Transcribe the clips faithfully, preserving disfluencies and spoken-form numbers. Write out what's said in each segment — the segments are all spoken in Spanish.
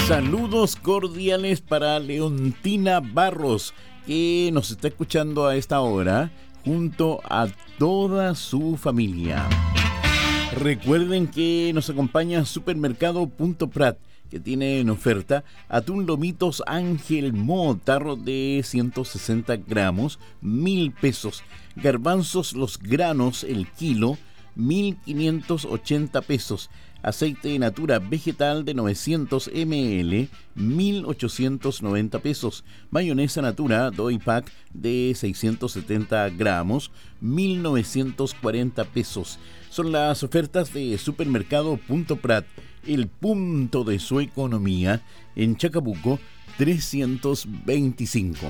Saludos cordiales para Leontina Barros, que nos está escuchando a esta hora junto a toda su familia. Recuerden que nos acompaña Supermercado Punto Prat, que tiene en oferta atún lomitos Ángel Mo, tarro de ciento sesenta gramos, mil pesos. Garbanzos los granos, el kilo, mil quinientos ochenta pesos. Aceite de natura vegetal de novecientos mililitros, mil ochocientos noventa pesos. Mayonesa natura Doi Pack de seiscientos setenta gramos, mil novecientos cuarenta pesos. Son las ofertas de Supermercado Punto Prat, el punto de su economía, en Chacabuco trescientos veinticinco.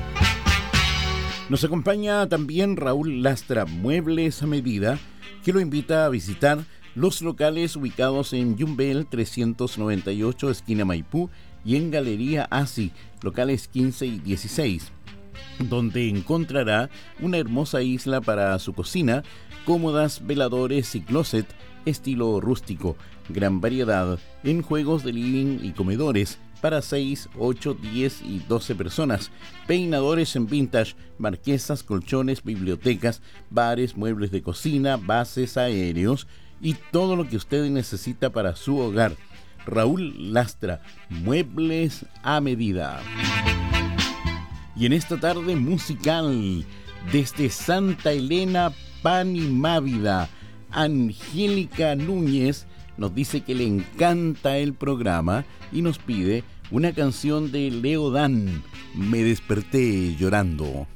Nos acompaña también Raúl Lastra, Muebles a Medida, que lo invita a visitar los locales ubicados en Yumbel trescientos noventa y ocho, esquina Maipú, y en Galería Asi, locales quince y dieciséis, donde encontrará una hermosa isla para su cocina, cómodas, veladores y closet estilo rústico, gran variedad en juegos de living y comedores para seis, ocho, diez y doce personas, peinadores en vintage, marquesas, colchones, bibliotecas, bares, muebles de cocina, bases aéreos y todo lo que usted necesita para su hogar. Raúl Lastra, Muebles a Medida. Y en esta tarde musical, desde Santa Elena, Panimávida, Angélica Núñez nos dice que le encanta el programa y nos pide una canción de Leo Dan, Me desperté llorando.